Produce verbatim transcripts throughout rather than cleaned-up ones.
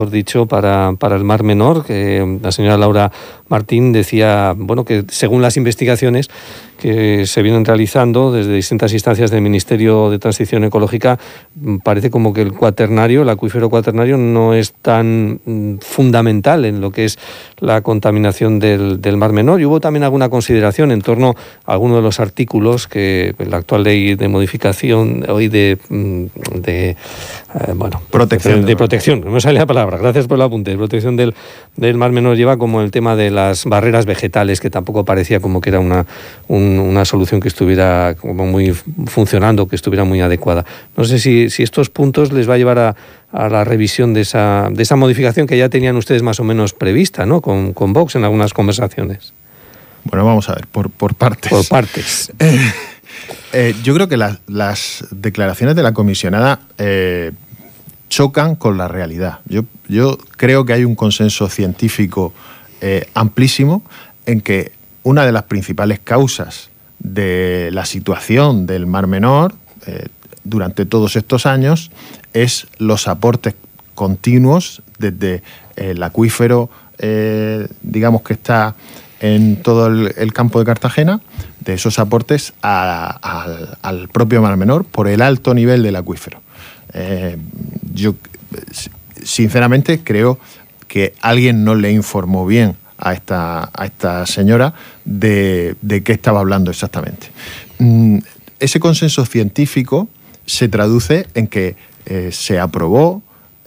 dicho para, para el Mar Menor, que la señora Laura Martín decía, bueno, que según las investigaciones que se vienen realizando desde distintas instancias del Ministerio de Transición Ecológica, parece como que el cuaternario, el acuífero cuaternario, no es tan mm, fundamental en lo que es la contaminación del, del Mar Menor. Y hubo también alguna consideración en torno a algunos de los artículos que la actual ley de modificación, hoy de, de eh, bueno, protección, de, de protección, no me sale la palabra, gracias por el apunte, de protección del, del Mar Menor, lleva como el tema de las barreras vegetales, que tampoco parecía como que era una, un, una solución que estuviera como muy funcionando, que estuviera muy adecuada. No sé si, si estos puntos les va a llevar a, a la revisión de esa, de esa modificación que ya tenían ustedes más o menos prevista, ¿no? Con, con Vox en algunas conversaciones. Bueno, vamos a ver, por, por partes. Por partes. Eh, eh, yo creo que la, las declaraciones de la comisionada eh, chocan con la realidad. Yo, yo creo que hay un consenso científico eh, amplísimo en que una de las principales causas de la situación del Mar Menor eh, durante todos estos años es los aportes continuos desde el acuífero, eh, digamos que está en todo el, el campo de Cartagena, de esos aportes a, a, al propio Mar Menor por el alto nivel del acuífero. Eh, yo, sinceramente, creo que alguien no le informó bien a esta, a esta señora de, de qué estaba hablando exactamente. Mm, ese consenso científico se traduce en que eh, se aprobó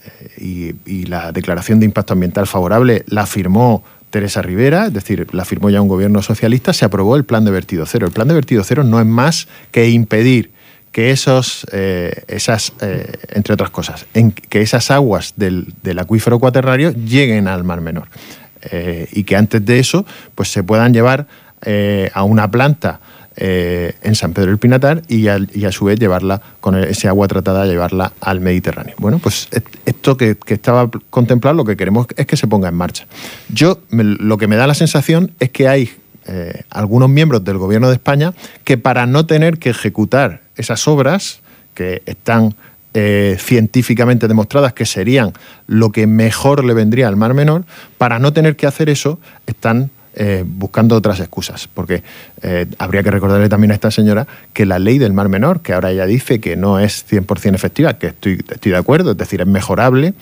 eh, y, y la declaración de impacto ambiental favorable la firmó Teresa Rivera, es decir, la firmó ya un gobierno socialista, se aprobó el plan de vertido cero. El plan de vertido cero no es más que impedir que esos, eh, esas, eh, entre otras cosas, en que esas aguas del, del acuífero cuaternario lleguen al Mar Menor eh, y que antes de eso pues se puedan llevar eh, a una planta eh, en San Pedro del Pinatar y a, y a su vez llevarla, con ese agua tratada, llevarla al Mediterráneo. Bueno, pues esto que, que estaba contemplado, lo que queremos es que se ponga en marcha. Yo, me, lo que me da la sensación es que hay eh, algunos miembros del Gobierno de España que, para no tener que ejecutar esas obras que están eh, científicamente demostradas que serían lo que mejor le vendría al Mar Menor, para no tener que hacer eso, están Eh, buscando otras excusas, porque eh, habría que recordarle también a esta señora que la ley del Mar Menor, que ahora ella dice que no es cien por ciento efectiva, que estoy, estoy de acuerdo, es decir, es mejorable,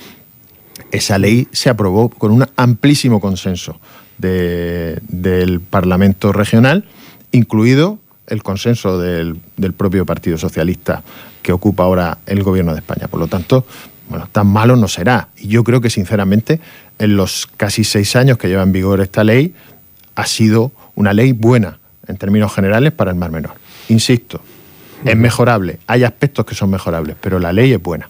esa ley se aprobó con un amplísimo consenso de, del Parlamento regional, incluido el consenso del, del propio Partido Socialista que ocupa ahora el Gobierno de España. Por lo tanto, bueno, tan malo no será. Y yo creo que, sinceramente, en los casi seis años que lleva en vigor esta ley, ha sido una ley buena en términos generales para el Mar Menor. Insisto, es mejorable, hay aspectos que son mejorables, pero la ley es buena.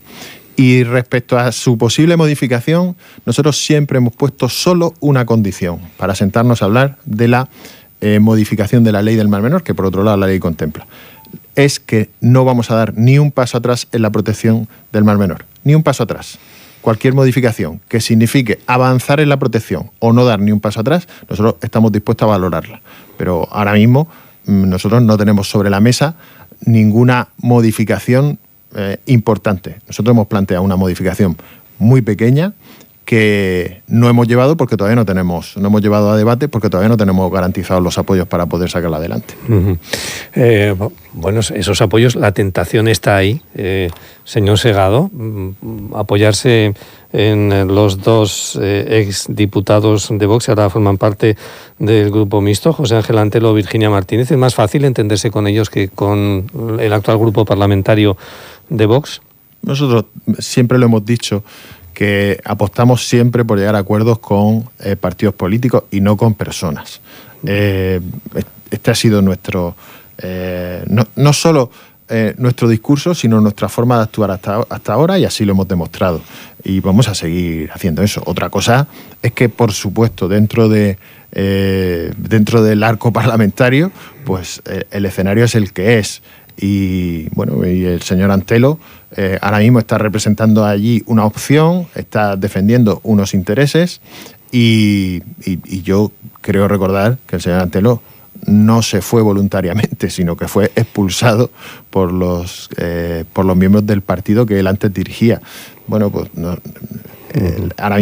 Y respecto a su posible modificación, nosotros siempre hemos puesto solo una condición para sentarnos a hablar de la eh, modificación de la ley del Mar Menor, que por otro lado la ley contempla. Es que no vamos a dar ni un paso atrás en la protección del Mar Menor, ni un paso atrás. Cualquier modificación que signifique avanzar en la protección o no dar ni un paso atrás, nosotros estamos dispuestos a valorarla. Pero ahora mismo nosotros no tenemos sobre la mesa ninguna modificación eh, importante. Nosotros hemos planteado una modificación muy pequeña que no hemos llevado porque todavía no tenemos, no hemos llevado a debate porque todavía no tenemos garantizados los apoyos para poder sacarla adelante. Uh-huh. Eh, bueno, esos apoyos, la tentación está ahí, eh, señor Segado, apoyarse en los dos eh, exdiputados de Vox que ahora forman parte del grupo mixto, José Ángel Antelo o Virginia Martínez. ¿Es más fácil entenderse con ellos que con el actual grupo parlamentario de Vox? Nosotros siempre lo hemos dicho, que apostamos siempre por llegar a acuerdos con eh, partidos políticos y no con personas. Eh, este ha sido nuestro, eh, no, no solo eh, nuestro discurso, sino nuestra forma de actuar hasta, hasta ahora, y así lo hemos demostrado. Y vamos a seguir haciendo eso. Otra cosa es que, por supuesto, dentro de eh, dentro del arco parlamentario, pues eh, el escenario es el que es. Y bueno, y el señor Antelo eh, ahora mismo está representando allí una opción, está defendiendo unos intereses y, y, y yo creo recordar que el señor Antelo no se fue voluntariamente, sino que fue expulsado por los, eh, por los miembros del partido que él antes dirigía. Bueno, pues no, eh, ahora